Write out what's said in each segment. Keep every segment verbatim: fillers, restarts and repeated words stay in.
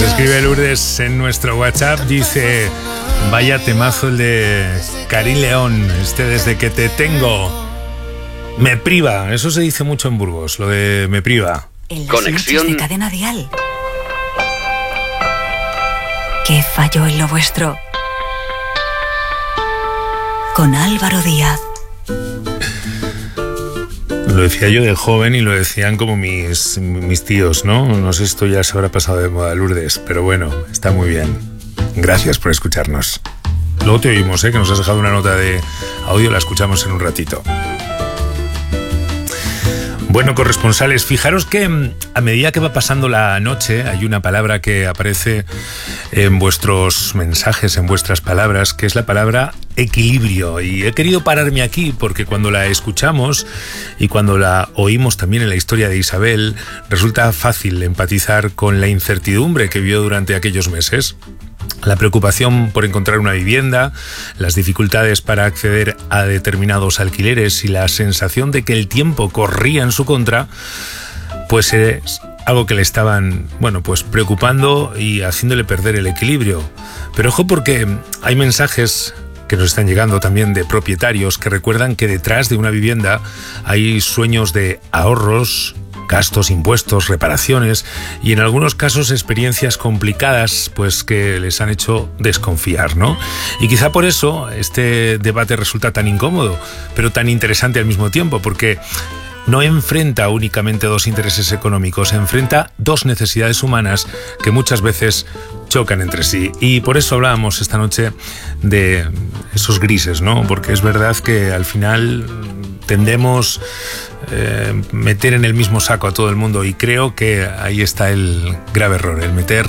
escribe Lourdes en nuestro WhatsApp, dice: vaya temazo el de Karim León, este Desde que te tengo. Me priva, eso se dice mucho en Burgos, lo de me priva. En las Conexión noches de Cadena Dial. ¿Qué falló en lo vuestro? Con Álvaro Díaz. Lo decía yo de joven y lo decían como mis, mis tíos, ¿no? No sé si esto ya se habrá pasado de moda, Lourdes, pero bueno, está muy bien. Gracias por escucharnos. Luego te oímos, ¿eh? Que nos has dejado una nota de audio, la escuchamos en un ratito. Bueno, corresponsales, fijaros que a medida que va pasando la noche hay una palabra que aparece en vuestros mensajes, en vuestras palabras, que es la palabra equilibrio. Y he querido pararme aquí porque cuando la escuchamos y cuando la oímos también en la historia de Isabel, resulta fácil empatizar con la incertidumbre que vivió durante aquellos meses. La preocupación por encontrar una vivienda, las dificultades para acceder a determinados alquileres y la sensación de que el tiempo corría en su contra, pues es algo que le estaban, bueno, pues preocupando y haciéndole perder el equilibrio. Pero ojo, porque hay mensajes que nos están llegando también de propietarios que recuerdan que detrás de una vivienda hay sueños de ahorros, gastos, impuestos, reparaciones y en algunos casos experiencias complicadas pues que les han hecho desconfiar, ¿no? Y quizá por eso este debate resulta tan incómodo, pero tan interesante al mismo tiempo, porque no enfrenta únicamente dos intereses económicos, enfrenta dos necesidades humanas que muchas veces chocan entre sí. Y por eso hablábamos esta noche de esos grises, ¿no? Porque es verdad que al final tendemos eh, meter en el mismo saco a todo el mundo y creo que ahí está el grave error, el meter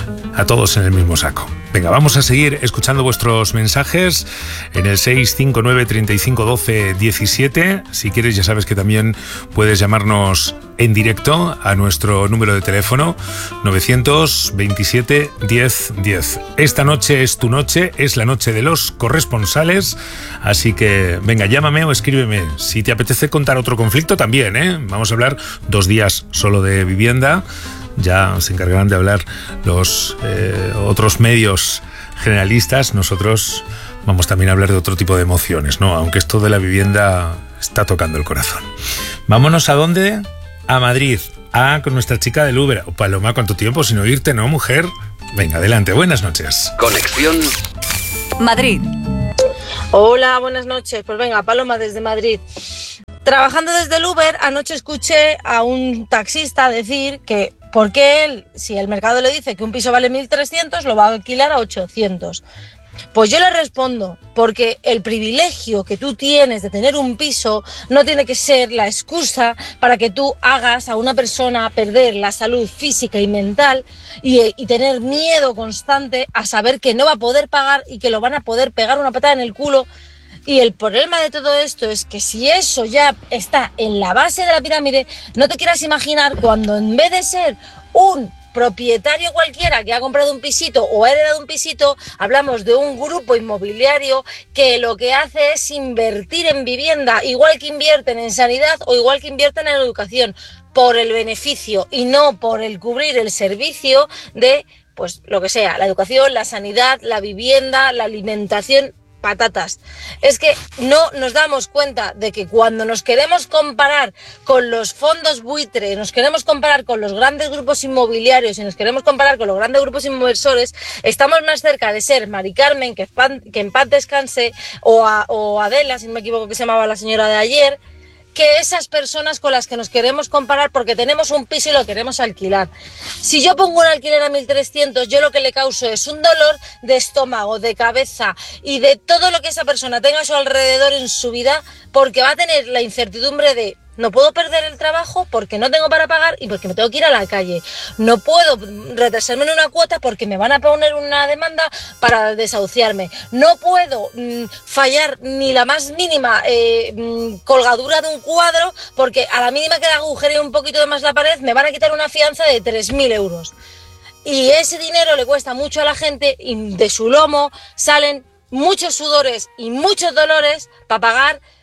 a todos en el mismo saco. Venga, vamos a seguir escuchando vuestros mensajes en el seis cinco nueve, treinta y cinco, doce, diecisiete. Si quieres, ya sabes que también puedes llamarnos en directo a nuestro número de teléfono novecientos veintisiete, diez, diez. Esta noche es tu noche, es la noche de los corresponsales, así que venga, llámame o escríbeme. Si te apetece contar otro conflicto también, ¿eh? Vamos a hablar dos días solo de vivienda. Ya se encargarán de hablar los eh, otros medios generalistas. Nosotros vamos también a hablar de otro tipo de emociones, ¿no? Aunque esto de la vivienda está tocando el corazón. Vámonos a dónde? A Madrid. Ah, con nuestra chica del Uber. Oh, Paloma, ¿cuánto tiempo sin oírte, no, mujer? Venga, adelante. Buenas noches. Conexión Madrid. Hola, buenas noches. Pues venga, Paloma desde Madrid. Trabajando desde el Uber, anoche escuché a un taxista decir que ¿por qué él, si el mercado le dice que un piso vale mil trescientos, lo va a alquilar a ochocientos? Pues yo le respondo, porque el privilegio que tú tienes de tener un piso no tiene que ser la excusa para que tú hagas a una persona perder la salud física y mental y, y tener miedo constante a saber que no va a poder pagar y que lo van a poder pegar una patada en el culo. Y el problema de todo esto es que si eso ya está en la base de la pirámide, no te quieras imaginar cuando en vez de ser un propietario cualquiera que ha comprado un pisito o ha heredado un pisito, hablamos de un grupo inmobiliario que lo que hace es invertir en vivienda, igual que invierten en sanidad o igual que invierten en educación, por el beneficio y no por el cubrir el servicio de, pues lo que sea, la educación, la sanidad, la vivienda, la alimentación. Patatas. Es que no nos damos cuenta de que cuando nos queremos comparar con los fondos buitre, nos queremos comparar con los grandes grupos inmobiliarios y nos queremos comparar con los grandes grupos inversores, estamos más cerca de ser Mari Carmen, que, que en paz descanse, o, a, o Adela, si no me equivoco que se llamaba la señora de ayer, que esas personas con las que nos queremos comparar porque tenemos un piso y lo queremos alquilar. Si yo pongo un alquiler a mil trescientos, yo lo que le causo es un dolor de estómago, de cabeza y de todo lo que esa persona tenga a su alrededor en su vida, porque va a tener la incertidumbre de no puedo perder el trabajo porque no tengo para pagar y porque me tengo que ir a la calle. No puedo retrasarme en una cuota porque me van a poner una demanda para desahuciarme. No puedo mmm, fallar ni la más mínima eh, mmm, colgadura de un cuadro porque a la mínima que le agujeree un poquito de más la pared me van a quitar una fianza de tres mil euros. Y ese dinero le cuesta mucho a la gente y de su lomo salen muchos sudores y muchos dolores para pagar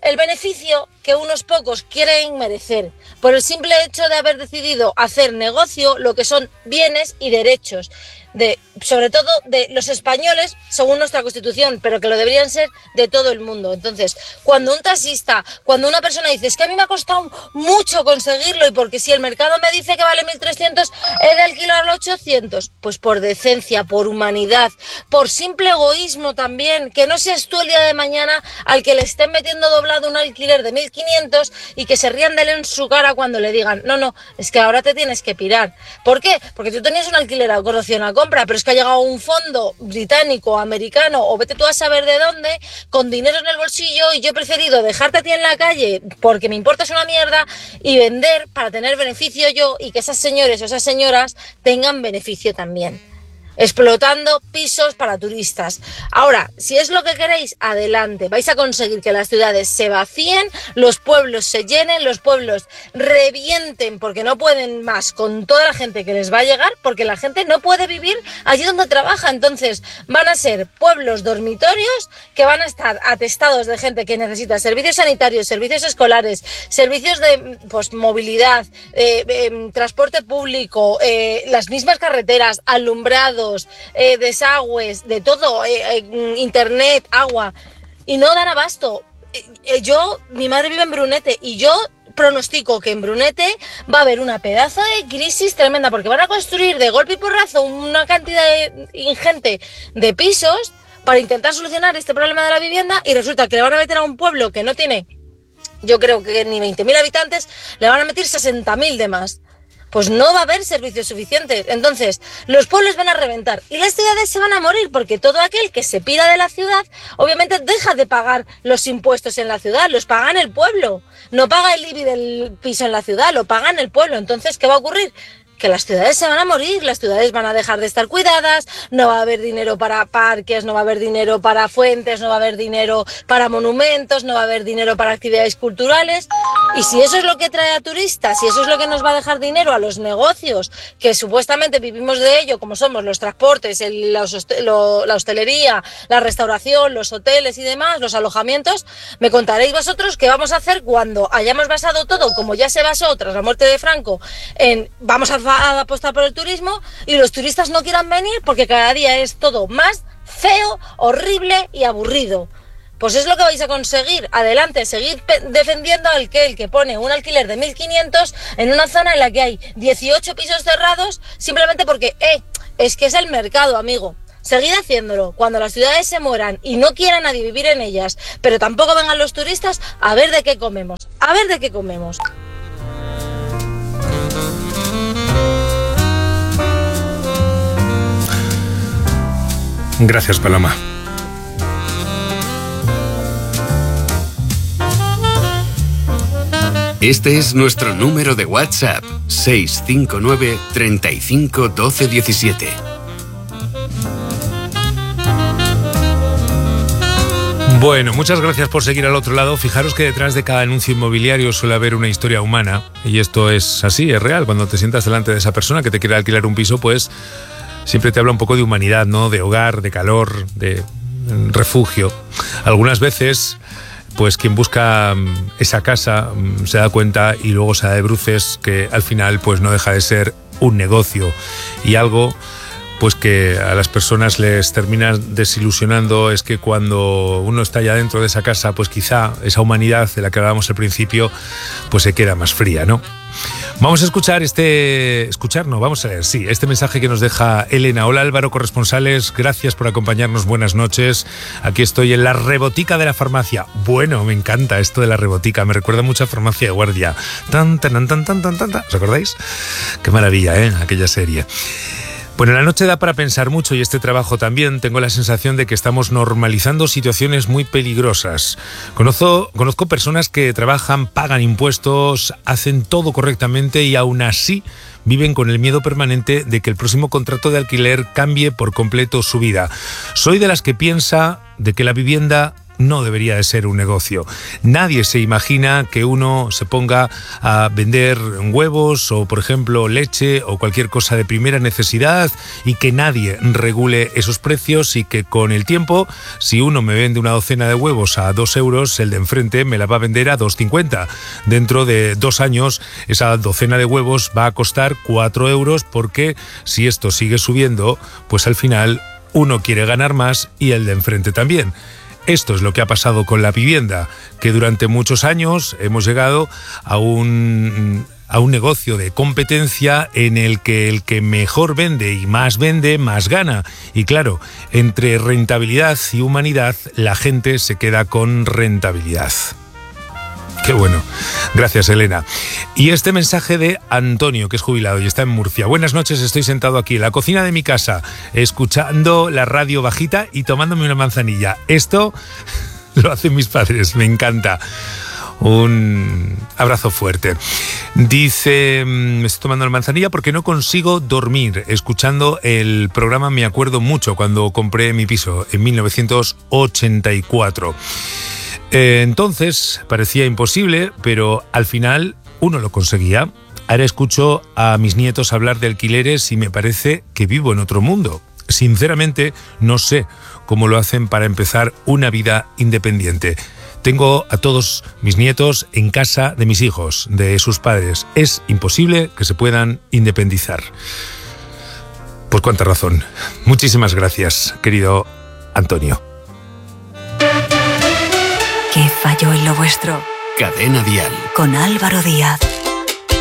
el beneficio que unos pocos quieren merecer por el simple hecho de haber decidido hacer negocio lo que son bienes y derechos, de, sobre todo de los españoles según nuestra Constitución, pero que lo deberían ser de todo el mundo. Entonces, cuando un taxista, cuando una persona dice es que a mí me ha costado mucho conseguirlo y porque si el mercado me dice que vale mil trescientos, he de alquilarlo ochocientos, pues por decencia, por humanidad, por simple egoísmo también, que no seas tú el día de mañana al que le estén metiendo doblado un alquiler de mil quinientos y que se rían de él en su cara cuando le digan, no, no, es que ahora te tienes que pirar. ¿Por qué? Porque tú tenías un alquiler a opción a compra, pero es que ha llegado un fondo británico, americano, o vete tú a saber de dónde, con dinero en el bolsillo, y yo he preferido dejarte a ti en la calle porque me importas una mierda y vender para tener beneficio yo y que esas señores o esas señoras tengan beneficio también. Explotando pisos para turistas. Ahora, si es lo que queréis, adelante. Vais a conseguir que las ciudades se vacíen, los pueblos se llenen, los pueblos revienten porque no pueden más con toda la gente que les va a llegar, porque la gente no puede vivir allí donde trabaja. Entonces van a ser pueblos dormitorios que van a estar atestados de gente que necesita servicios sanitarios, servicios escolares, servicios de pues, movilidad, eh, eh, transporte público, eh, las mismas carreteras, alumbrado, Eh, desagües, de todo, eh, eh, internet, agua, y no dan abasto. Eh, eh, yo, mi madre vive en Brunete y yo pronostico que en Brunete va a haber una pedazo de crisis tremenda porque van a construir de golpe y porrazo una cantidad de, ingente de pisos para intentar solucionar este problema de la vivienda y resulta que le van a meter a un pueblo que no tiene, yo creo que ni veinte mil habitantes, le van a meter sesenta mil de más. Pues no va a haber servicios suficientes. Entonces, los pueblos van a reventar y las ciudades se van a morir porque todo aquel que se pira de la ciudad, obviamente deja de pagar los impuestos en la ciudad, los paga en el pueblo. No paga el I B I del piso en la ciudad, lo paga en el pueblo. Entonces, ¿qué va a ocurrir? Que las ciudades se van a morir, las ciudades van a dejar de estar cuidadas, no va a haber dinero para parques, no va a haber dinero para fuentes, no va a haber dinero para monumentos, no va a haber dinero para actividades culturales. Y si eso es lo que trae a turistas, si eso es lo que nos va a dejar dinero a los negocios, que supuestamente vivimos de ello, como somos los transportes, el, los hoste- lo, la hostelería, la restauración, los hoteles y demás, los alojamientos, me contaréis vosotros qué vamos a hacer cuando hayamos basado todo, como ya se basó tras la muerte de Franco, en vamos a a apostar por el turismo y los turistas no quieran venir porque cada día es todo más feo, horrible y aburrido. Pues es lo que vais a conseguir. Adelante, seguid defendiendo al que el que pone un alquiler de mil quinientos en una zona en la que hay dieciocho pisos cerrados simplemente porque, eh, es que es el mercado, amigo. Seguid haciéndolo. Cuando las ciudades se mueran y no quiera nadie vivir en ellas, pero tampoco vengan los turistas, a ver de qué comemos. A ver de qué comemos. Gracias, Paloma. Este es nuestro número de WhatsApp, seis cinco nueve, treinta y cinco, doce, diecisiete. Bueno, muchas gracias por seguir al otro lado. Fijaros que detrás de cada anuncio inmobiliario suele haber una historia humana y esto es así, es real. Cuando te sientas delante de esa persona que te quiere alquilar un piso, pues siempre te habla un poco de humanidad, ¿no? De hogar, de calor, de refugio. Algunas veces, pues quien busca esa casa se da cuenta y luego se da de bruces que al final pues no deja de ser un negocio y algo pues que a las personas les termina desilusionando es que cuando uno está ya dentro de esa casa, pues quizá esa humanidad de la que hablábamos al principio, pues se queda más fría, ¿no? Vamos a escuchar este... Escuchar, no, vamos a leer, sí, este mensaje que nos deja Elena. Hola Álvaro, corresponsales, gracias por acompañarnos, buenas noches. Aquí estoy en la rebotica de la farmacia. Bueno, me encanta esto de la rebotica, me recuerda mucho a Farmacia de Guardia. Tan, tan, tan, tan, tan, tan, tan. ¿Os acordáis? Qué maravilla, ¿eh? Aquella serie. Bueno, la noche da para pensar mucho y este trabajo también. Tengo la sensación de que estamos normalizando situaciones muy peligrosas. Conozco, conozco personas que trabajan, pagan impuestos, hacen todo correctamente y aún así viven con el miedo permanente de que el próximo contrato de alquiler cambie por completo su vida. Soy de las que piensa de que la vivienda no debería de ser un negocio. Nadie se imagina que uno se ponga a vender huevos o, por ejemplo, leche o cualquier cosa de primera necesidad y que nadie regule esos precios y que con el tiempo, si uno me vende una docena de huevos a dos euros, el de enfrente me la va a vender a dos cincuenta. Dentro de dos años, esa docena de huevos va a costar cuatro euros porque si esto sigue subiendo, pues al final uno quiere ganar más y el de enfrente también. Esto es lo que ha pasado con la vivienda, que durante muchos años hemos llegado a un, a un negocio de competencia en el que el que mejor vende y más vende, más gana. Y claro, entre rentabilidad y humanidad, la gente se queda con rentabilidad. Qué bueno. Gracias, Elena. Y este mensaje de Antonio, que es jubilado y está en Murcia. Buenas noches, estoy sentado aquí en la cocina de mi casa, escuchando la radio bajita y tomándome una manzanilla. Esto lo hacen mis padres, me encanta. Un abrazo fuerte. Dice, me estoy tomando la manzanilla porque no consigo dormir. Escuchando el programa me acuerdo mucho cuando compré mi piso en mil novecientos ochenta y cuatro. Entonces parecía imposible, pero al final uno lo conseguía. Ahora escucho a mis nietos hablar de alquileres y me parece que vivo en otro mundo. Sinceramente, no sé cómo lo hacen para empezar una vida independiente. Tengo a todos mis nietos en casa de mis hijos, de sus padres. Es imposible que se puedan independizar. Por cuánta razón. Muchísimas gracias, querido Antonio. ¿Qué falló en lo vuestro? Cadena Dial. Con Álvaro Díaz.